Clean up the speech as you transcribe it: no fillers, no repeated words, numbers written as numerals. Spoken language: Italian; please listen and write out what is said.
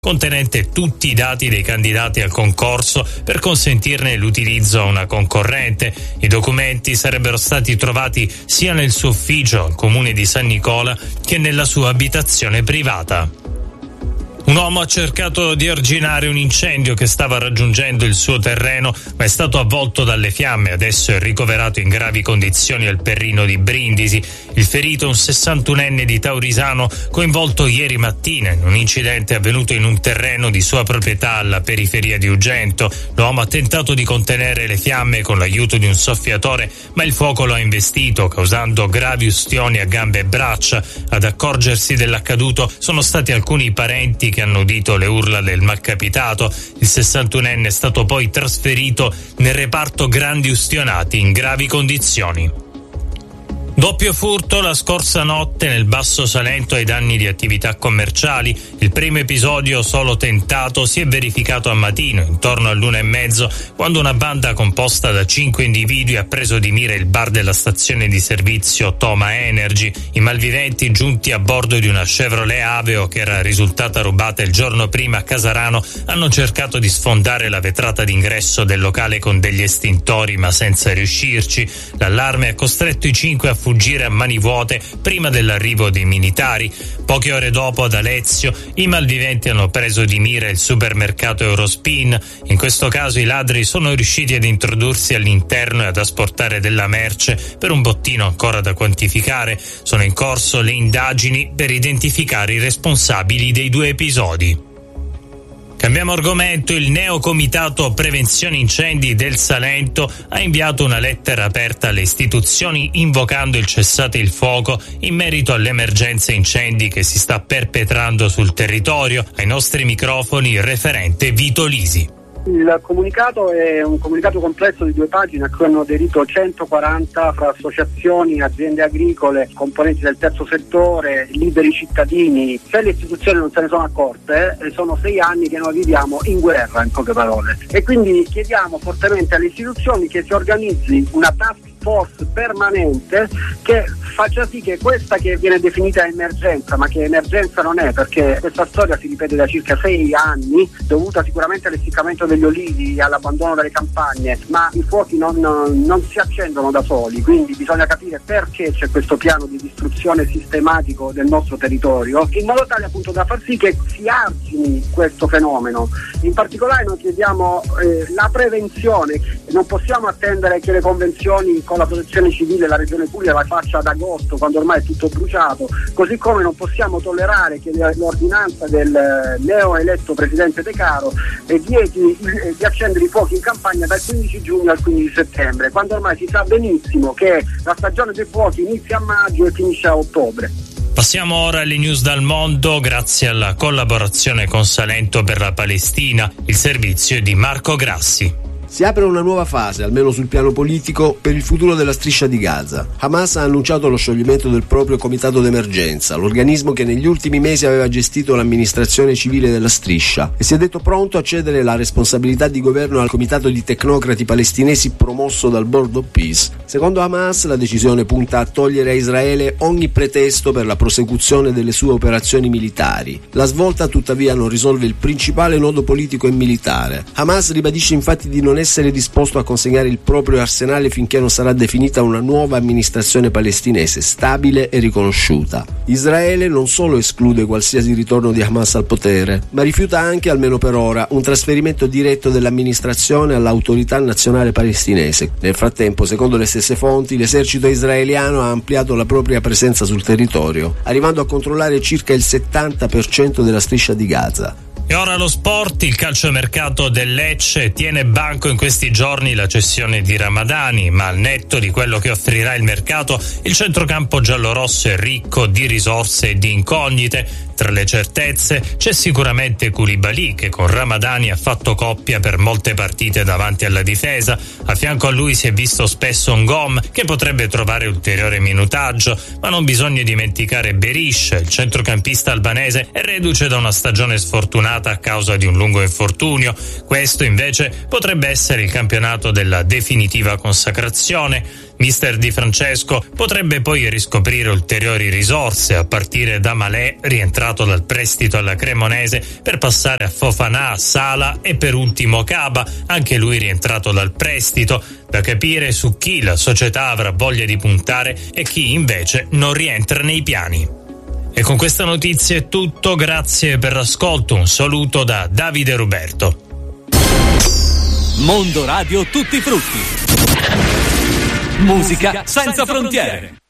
contenente tutti i dati dei candidati al concorso per consentirne l'utilizzo a una concorrente. I documenti sarebbero stati trovati sia nel suo ufficio al comune di San Nicola che nella sua abitazione privata. Un uomo ha cercato di arginare un incendio che stava raggiungendo il suo terreno, ma è stato avvolto dalle fiamme. Adesso è ricoverato in gravi condizioni al Perrino di Brindisi. Il ferito è un 61enne di Taurisano, coinvolto ieri mattina in un incidente avvenuto in un terreno di sua proprietà alla periferia di Ugento. L'uomo ha tentato di contenere le fiamme con l'aiuto di un soffiatore, ma il fuoco lo ha investito, causando gravi ustioni a gambe e braccia. Ad accorgersi dell'accaduto sono stati alcuni parenti che hanno udito le urla del malcapitato. Il 61enne è stato poi trasferito nel reparto grandi ustionati in gravi condizioni. Doppio furto la scorsa notte nel Basso Salento ai danni di attività commerciali. Il primo episodio, solo tentato, si è verificato a mattino, intorno all'1:30, quando una banda composta da 5 individui ha preso di mira il bar della stazione di servizio Toma Energy. I malviventi, giunti a bordo di una Chevrolet Aveo che era risultata rubata il giorno prima a Casarano, hanno cercato di sfondare la vetrata d'ingresso del locale con degli estintori, ma senza riuscirci. L'allarme ha costretto i 5 a fuggire a mani vuote prima dell'arrivo dei militari. Poche ore dopo, ad Alezio, i malviventi hanno preso di mira il supermercato Eurospin. In questo caso i ladri sono riusciti ad introdursi all'interno e ad asportare della merce per un bottino ancora da quantificare. Sono in corso le indagini per identificare i responsabili dei due episodi. Cambiamo argomento. Il Neocomitato Prevenzione Incendi del Salento ha inviato una lettera aperta alle istituzioni invocando il cessate il fuoco in merito all'emergenza incendi che si sta perpetrando sul territorio. Ai nostri microfoni il referente Vito Lisi. Il comunicato è un comunicato complesso di 2 pagine a cui hanno aderito 140 fra associazioni, aziende agricole, componenti del terzo settore, liberi cittadini. Se le istituzioni non se ne sono accorte, sono 6 anni che noi viviamo in guerra, in poche parole. E quindi chiediamo fortemente alle istituzioni che si organizzi una task force permanente che faccia sì che questa che viene definita emergenza, ma che emergenza non è, perché questa storia si ripete da circa 6 anni, dovuta sicuramente all'essiccamento degli olivi, all'abbandono delle campagne, ma i fuochi non si accendono da soli, quindi bisogna capire perché c'è questo piano di distruzione sistematico del nostro territorio, in modo tale appunto da far sì che si argini questo fenomeno. In particolare noi chiediamo la prevenzione. Non possiamo attendere che le convenzioni con la protezione civile la Regione Puglia la faccia ad agosto, quando ormai è tutto bruciato, così come non possiamo tollerare che l'ordinanza del neoeletto presidente De Caro vieti di accendere i fuochi in campagna dal 15 giugno al 15 settembre, quando ormai si sa benissimo che la stagione dei fuochi inizia a maggio e finisce a ottobre. Passiamo ora alle news dal mondo, grazie alla collaborazione con Salento per la Palestina. Il servizio è di Marco Grassi. Si apre una nuova fase, almeno sul piano politico, per il futuro della striscia di Gaza. Hamas ha annunciato lo scioglimento del proprio comitato d'emergenza, l'organismo che negli ultimi mesi aveva gestito l'amministrazione civile della striscia, e si è detto pronto a cedere la responsabilità di governo al comitato di tecnocrati palestinesi promosso dal Board of Peace. Secondo Hamas, la decisione punta a togliere a Israele ogni pretesto per la prosecuzione delle sue operazioni militari. La svolta, tuttavia, non risolve il principale nodo politico e militare. Hamas ribadisce infatti di non essere disposto a consegnare il proprio arsenale finché non sarà definita una nuova amministrazione palestinese stabile e riconosciuta. Israele non solo esclude qualsiasi ritorno di Hamas al potere, ma rifiuta anche, almeno per ora, un trasferimento diretto dell'amministrazione all'autorità nazionale palestinese. Nel frattempo, secondo le stesse fonti, l'esercito israeliano ha ampliato la propria presenza sul territorio, arrivando a controllare circa il 70% della striscia di Gaza. E ora lo sport. Il calciomercato del Lecce tiene banco in questi giorni la cessione di Ramadani, ma al netto di quello che offrirà il mercato, il centrocampo giallorosso è ricco di risorse e di incognite. Tra le certezze c'è sicuramente Koulibaly, che con Ramadani ha fatto coppia per molte partite davanti alla difesa. A fianco a lui si è visto spesso Ngom, che potrebbe trovare ulteriore minutaggio, ma non bisogna dimenticare Berisha. Il centrocampista albanese è reduce da una stagione sfortunata a causa di un lungo infortunio. Questo invece potrebbe essere il campionato della definitiva consacrazione. Mister Di Francesco potrebbe poi riscoprire ulteriori risorse a partire da Malè, rientrato dal prestito alla Cremonese, per passare a Fofana, Sala e per ultimo Caba, anche lui rientrato dal prestito. Da capire su chi la società avrà voglia di puntare e chi invece non rientra nei piani. E con questa notizia è tutto, grazie per l'ascolto, un saluto da Davide Roberto. Mondo Radio Tutti Frutti. Musica senza frontiere.